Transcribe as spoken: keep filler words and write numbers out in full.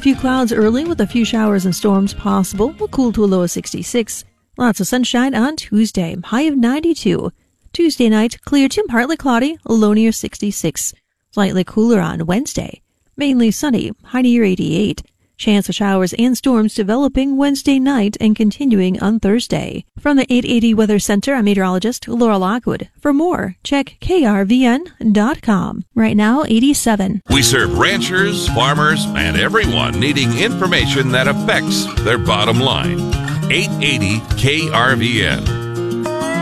few clouds early with a few showers and storms possible. We'll cool to a low of sixty-six. Lots of sunshine on Tuesday, high of ninety-two. Tuesday night, clear to partly cloudy, low near sixty-six. Slightly cooler on Wednesday. Mainly sunny, high near eighty-eight. Chance of showers and storms developing Wednesday night and continuing on Thursday. From the eight eighty Weather Center, I'm meteorologist Laura Lockwood. For more, check K R V N dot com. Right now, eighty-seven. We serve ranchers, farmers, and everyone needing information that affects their bottom line. eight eighty K R V N.